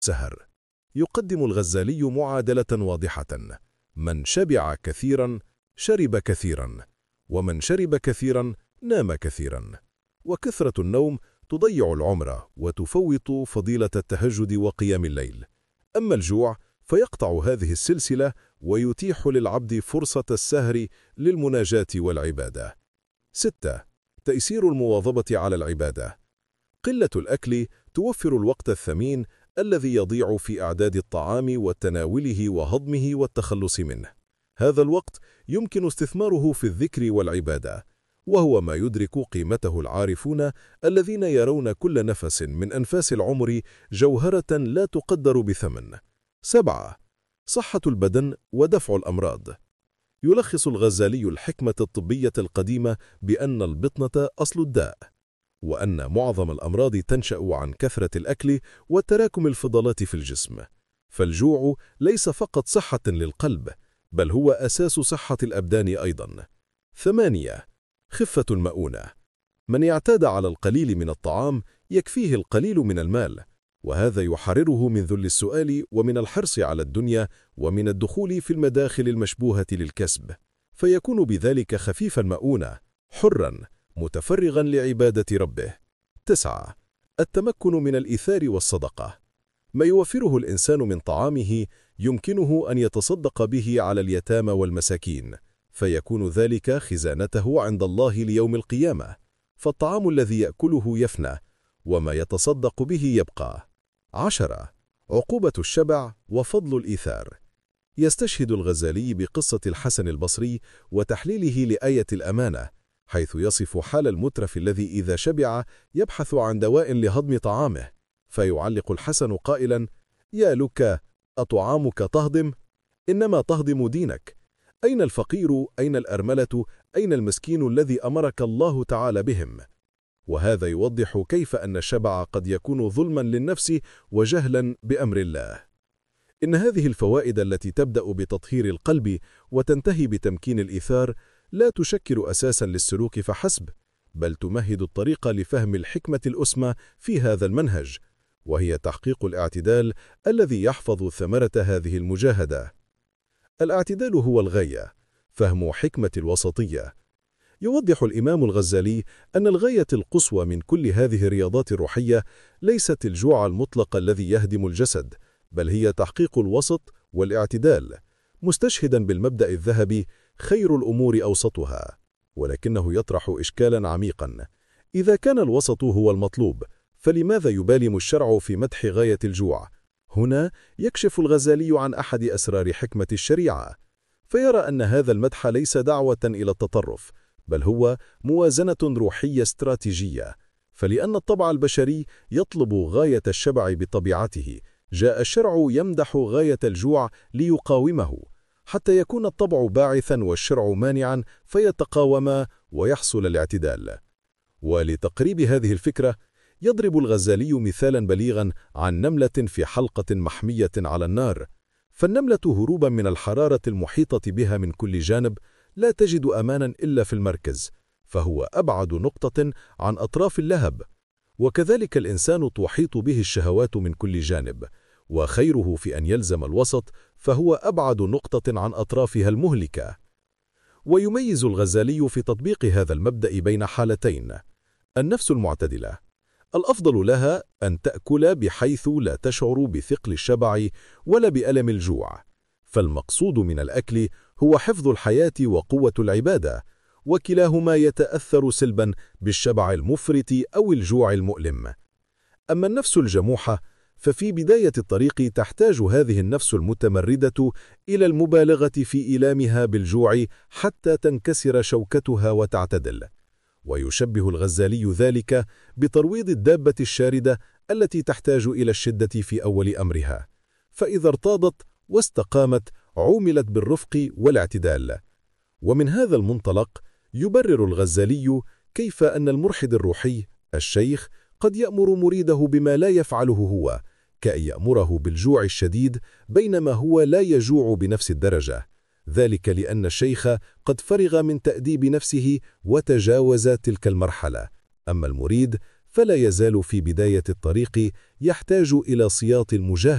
سهر. يقدم الغزالي معادلة واضحة: من شبع كثيرا شرب كثيرا، ومن شرب كثيرا نام كثيرا. وكثرة النوم تضيع العمر وتفوت فضيلة التهجد وقيام الليل. أما الجوع فيقطع هذه السلسلة ويتيح للعبد فرصة السهر للمناجاة والعبادة. 6. تيسير المواظبة على العبادة. قلة الأكل توفر الوقت الثمين الذي يضيع في إعداد الطعام وتناوله وهضمه والتخلص منه. هذا الوقت يمكن استثماره في الذكر والعبادة، وهو ما يدرك قيمته العارفون الذين يرون كل نفس من أنفاس العمر جوهرة لا تقدر بثمن. 7. صحة البدن ودفع الأمراض. يلخص الغزالي الحكمة الطبية القديمة بأن البطنة أصل الداء، وأن معظم الأمراض تنشأ عن كثرة الأكل وتراكم الفضلات في الجسم. فالجوع ليس فقط صحة للقلب، بل هو أساس صحة الأبدان أيضا. 8. خفة المؤونة. من يعتاد على القليل من الطعام يكفيه القليل من المال، وهذا يحرره من ذل السؤال ومن الحرص على الدنيا ومن الدخول في المداخل المشبوهة للكسب، فيكون بذلك خفيف المؤونة، حرا متفرغا لعبادة ربه. 9. التمكن من الإيثار والصدقة. ما يوفره الإنسان من طعامه يمكنه أن يتصدق به على اليتامى والمساكين، فيكون ذلك خزانته عند الله ليوم القيامة. فالطعام الذي يأكله يفنى، وما يتصدق به يبقى. 10. عقوبة الشبع وفضل الإيثار. يستشهد الغزالي بقصة الحسن البصري وتحليله لآية الأمانة، حيث يصف حال المترف الذي إذا شبع يبحث عن دواء لهضم طعامه، فيعلق الحسن قائلا: يا لك، أطعامك تهضم؟ إنما تهضم دينك. أين الفقير؟ أين الأرملة؟ أين المسكين الذي أمرك الله تعالى بهم؟ وهذا يوضح كيف أن الشبع قد يكون ظلما للنفس وجهلا بأمر الله. إن هذه الفوائد التي تبدأ بتطهير القلب وتنتهي بتمكين الإيثار لا تشكل أساسا للسلوك فحسب، بل تمهد الطريق لفهم الحكمة الأسمى في هذا المنهج، وهي تحقيق الاعتدال الذي يحفظ ثمرة هذه المجاهدة. الاعتدال هو الغاية، فهم حكمة الوسطية. يوضح الإمام الغزالي أن الغاية القصوى من كل هذه الرياضات الروحية ليست الجوع المطلق الذي يهدم الجسد، بل هي تحقيق الوسط والاعتدال، مستشهدا بالمبدأ الذهبي: خير الأمور أوسطها. ولكنه يطرح إشكالا عميقا: إذا كان الوسط هو المطلوب، فلماذا يبالم الشرع في مدح غاية الجوع؟ هنا يكشف الغزالي عن أحد أسرار حكمة الشريعة، فيرى أن هذا المدح ليس دعوة إلى التطرف، بل هو موازنة روحية استراتيجية. فلأن الطبع البشري يطلب غاية الشبع بطبيعته، جاء الشرع يمدح غاية الجوع ليقاومه، حتى يكون الطبع باعثا والشرع مانعا، فيتقاوما ويحصل الاعتدال. ولتقريب هذه الفكرة يضرب الغزالي مثالا بليغا عن نملة في حلقة محمية على النار. فالنملة هروبا من الحرارة المحيطة بها من كل جانب لا تجد أمانا إلا في المركز، فهو أبعد نقطة عن أطراف اللهب. وكذلك الإنسان تحيط به الشهوات من كل جانب، وخيره في أن يلزم الوسط، فهو أبعد نقطة عن أطرافها المهلكة. ويميز الغزالي في تطبيق هذا المبدأ بين حالتين: النفس المعتدلة، الأفضل لها أن تأكل بحيث لا تشعر بثقل الشبع ولا بألم الجوع، فالمقصود من الأكل هو حفظ الحياة وقوة العبادة، وكلاهما يتأثر سلبا بالشبع المفرط أو الجوع المؤلم. أما النفس الجموحة ففي بداية الطريق تحتاج هذه النفس المتمردة إلى المبالغة في إيلامها بالجوع حتى تنكسر شوكتها وتعتدل. ويشبه الغزالي ذلك بترويض الدابة الشاردة التي تحتاج إلى الشدة في أول أمرها، فإذا ارتاضت واستقامت عوملت بالرفق والاعتدال. ومن هذا المنطلق يبرر الغزالي كيف أن المرشد الروحي الشيخ قد يأمر مريده بما لا يفعله هو، كأن يأمره بالجوع الشديد بينما هو لا يجوع بنفس الدرجة، ذلك لأن الشيخ قد فرغ من تأديب نفسه وتجاوز تلك المرحلة. أما المريد فلا يزال في بداية الطريق يحتاج إلى سياط المجاهدة